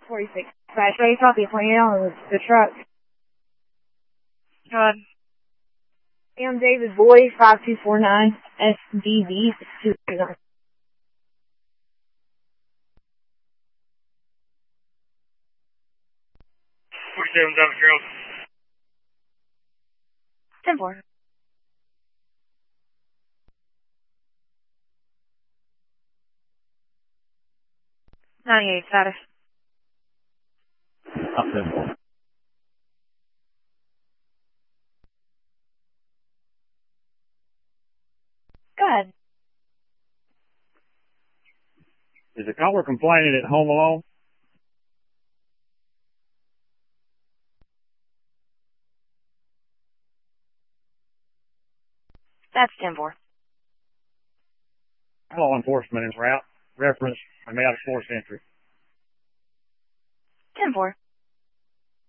46. Right, so you copy, pointing out on the truck. Go ahead. I'm David Boy, 5249 SDB 629. 47 South Trail. 10-4. Status. Up 10-4. Go ahead. Is the caller complaining at home alone? That's 10-4. Law enforcement en route. Reference, I'm out of 4th Century. 10-4.